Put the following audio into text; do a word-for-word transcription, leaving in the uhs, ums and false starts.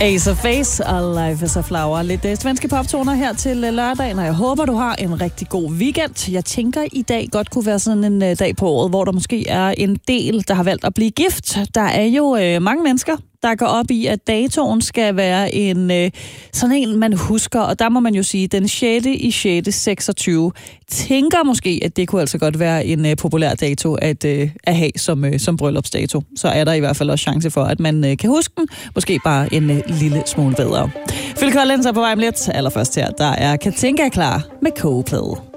Ace of Face og Life is a Flower. Lidt uh, svenske poptoner her til uh, lørdagen, og jeg håber, du har en rigtig god weekend. Jeg tænker, i dag godt kunne være sådan en uh, dag på året, hvor der måske er en del, der har valgt at blive gift. Der er jo uh, mange mennesker, der går op i, at datoen skal være en uh, sådan en, man husker. Og der må man jo sige, den sjette i sjette seksogtyve tænker måske, at det kunne altså godt være en uh, populær dato at, uh, at have som, uh, som bryllupsdato. Så er der i hvert fald også chance for, at man uh, kan huske den. Måske bare en uh, lille smule bedre. Phil Collins er på vej om lidt. Allerførst her, der er Katinka klar med kogeplade.